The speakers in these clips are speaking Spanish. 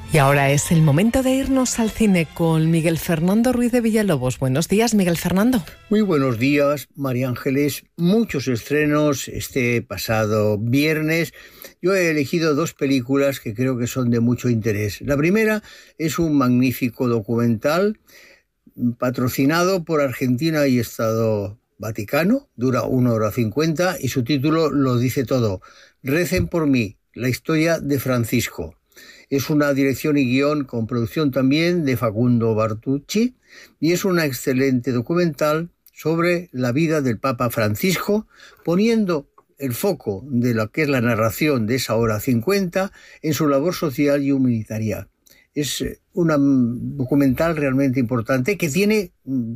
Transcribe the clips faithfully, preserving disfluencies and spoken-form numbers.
Y ahora es el momento de irnos al cine con Miguel Fernando Ruiz de Villalobos. Buenos días, Miguel Fernando. Muy buenos días, María Ángeles. Muchos estrenos este pasado viernes. Yo he elegido dos películas que creo que son de mucho interés. La primera es un magnífico documental patrocinado por Argentina y Estado Vaticano. Dura una hora cincuenta y su título lo dice todo. Recen por mí, la historia de Francisco. Es una dirección y guión con producción también de Facundo Bartucci y es un excelente documental sobre la vida del Papa Francisco, poniendo el foco de lo que es la narración de esa hora cincuenta en su labor social y humanitaria. Es un documental realmente importante que tiene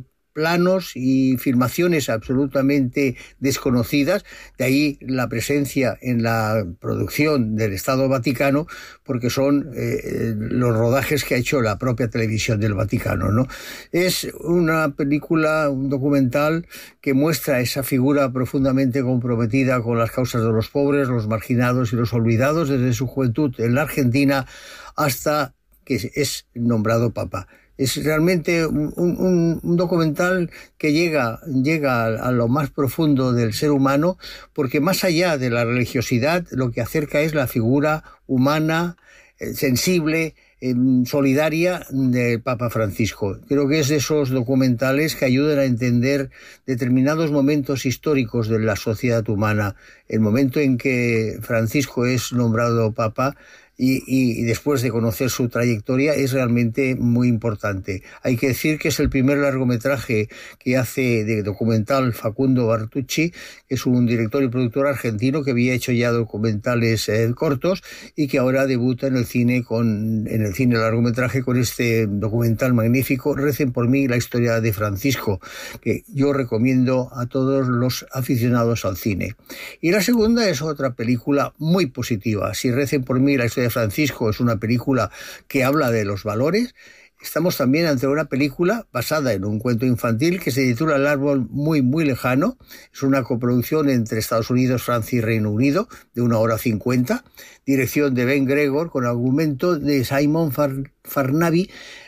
planos y filmaciones absolutamente desconocidas, de ahí la presencia en la producción del Estado Vaticano, porque son eh, los rodajes que ha hecho la propia televisión del Vaticano, ¿no? Es una película, un documental que muestra esa figura profundamente comprometida con las causas de los pobres, los marginados y los olvidados desde su juventud en la Argentina hasta que es nombrado Papa. Es realmente un, un, un documental que llega, llega a, a lo más profundo del ser humano, porque más allá de la religiosidad, lo que acerca es la figura humana, eh, sensible, eh, solidaria del Papa Francisco. Creo que es de esos documentales que ayudan a entender determinados momentos históricos de la sociedad humana. El momento en que Francisco es nombrado Papa, Y, y, y después de conocer su trayectoria es realmente muy importante. Hay que decir que es el primer largometraje que hace de documental Facundo Bartucci, que es un director y productor argentino que había hecho ya documentales eh, cortos y que ahora debuta en el cine con en el cine largometraje con este documental magnífico, Recen por mí, la historia de Francisco, que yo recomiendo a todos los aficionados al cine. Y la segunda es otra película muy positiva. Si Recen por mí, la historia de Francisco es una película que habla de los valores, estamos también ante una película basada en un cuento infantil que se titula El árbol muy muy lejano. Es una coproducción entre Estados Unidos, Francia y Reino Unido de una hora cincuenta, dirección de Ben Gregor con argumento de Simon Far- Farnaby,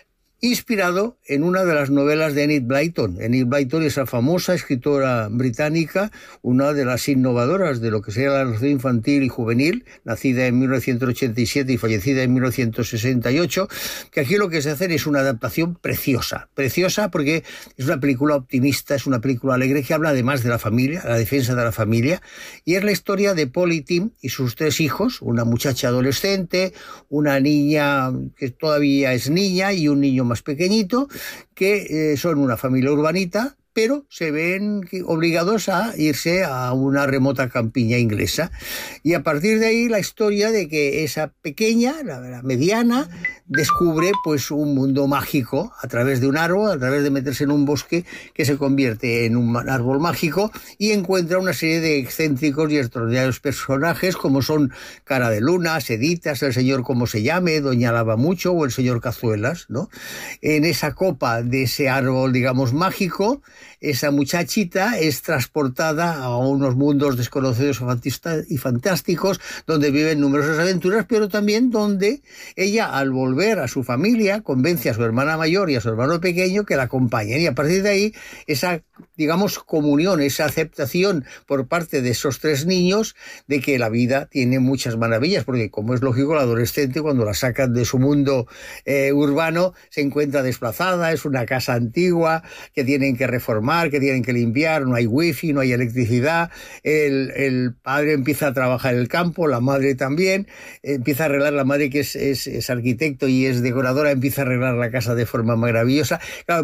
inspirado en una de las novelas de Enid Blyton. Enid Blyton es la famosa escritora británica, una de las innovadoras de lo que sería la narración infantil y juvenil, nacida en mil novecientos ochenta y siete y fallecida en mil novecientos sesenta y ocho, que aquí lo que se hace es una adaptación preciosa, preciosa porque es una película optimista, es una película alegre que habla además de la familia, la defensa de la familia, y es la historia de Polly Tim y sus tres hijos, una muchacha adolescente, una niña que todavía es niña y un niño más pequeñito, que eh, son una familia urbanita, pero se ven obligados a irse a una remota campiña inglesa. Y a partir de ahí la historia de que esa pequeña, la, la mediana, descubre pues un mundo mágico a través de un árbol, a través de meterse en un bosque que se convierte en un árbol mágico y encuentra una serie de excéntricos y extraordinarios personajes como son Cara de Luna, Seditas, el señor como se llame, Doña Lavamucho o el señor Cazuelas, ¿no? En esa copa de ese árbol, digamos, mágico, esa muchachita es transportada a unos mundos desconocidos y fantásticos donde viven numerosas aventuras, pero también donde ella, al volver a su familia, convence a su hermana mayor y a su hermano pequeño que la acompañen, y a partir de ahí esa, digamos, comunión, esa aceptación por parte de esos tres niños de que la vida tiene muchas maravillas, porque como es lógico, la adolescente cuando la sacan de su mundo eh, urbano se encuentra desplazada, es una casa antigua que tienen que reformar, que tienen que limpiar, no hay wifi, no hay electricidad, el, el padre empieza a trabajar en el campo, la madre también, empieza a arreglar, la madre que es, es, es arquitecto y es decoradora, empieza a arreglar la casa de forma maravillosa. Claro,